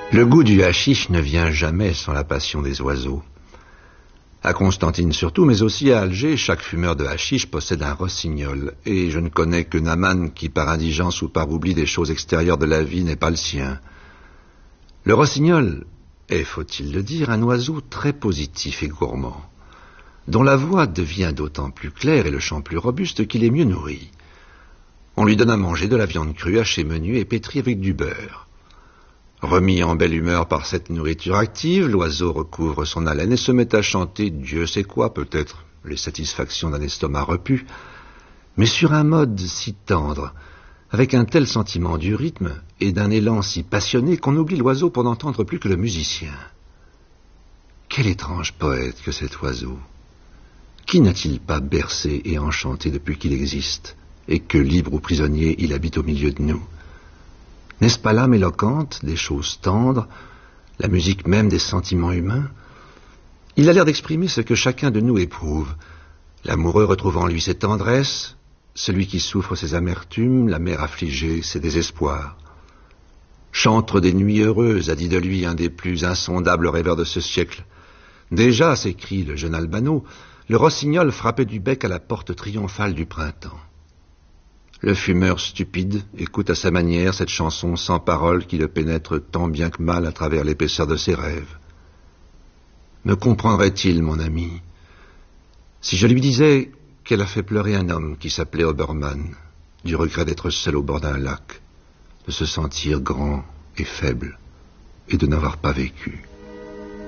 Le goût du hashish ne vient jamais sans la passion des oiseaux. À Constantine surtout, mais aussi à Alger, chaque fumeur de hashish possède un rossignol, et je ne connais que Naman qui, par indigence ou par oubli des choses extérieures de la vie, n'est pas le sien. Le rossignol est, faut-il le dire, un oiseau très positif et gourmand, dont la voix devient d'autant plus claire et le chant plus robuste qu'il est mieux nourri. On lui donne à manger de la viande crue hachée menue et pétrie avec du beurre. Remis en belle humeur par cette nourriture active, l'oiseau recouvre son haleine et se met à chanter Dieu sait quoi, peut-être les satisfactions d'un estomac repu, mais sur un mode si tendre, avec un tel sentiment du rythme et d'un élan si passionné qu'on oublie l'oiseau pour n'entendre plus que le musicien. Quel étrange poète que cet oiseau! Qui n'a-t-il pas bercé et enchanté depuis qu'il existe, et que, libre ou prisonnier, il habite au milieu de nous? N'est-ce pas l'âme éloquente des choses tendres, la musique même des sentiments humains? Il a l'air d'exprimer ce que chacun de nous éprouve. L'amoureux retrouve en lui ses tendresses, celui qui souffre ses amertumes, la mère affligée ses désespoirs. Chantre des nuits heureuses, a dit de lui un des plus insondables rêveurs de ce siècle. Déjà, s'écrie le jeune Albano, le rossignol frappait du bec à la porte triomphale du printemps. Le fumeur stupide écoute à sa manière cette chanson sans parole qui le pénètre tant bien que mal à travers l'épaisseur de ses rêves. Me comprendrait-il, mon ami, si je lui disais qu'elle a fait pleurer un homme qui s'appelait Obermann, du regret d'être seul au bord d'un lac, de se sentir grand et faible, et de n'avoir pas vécu?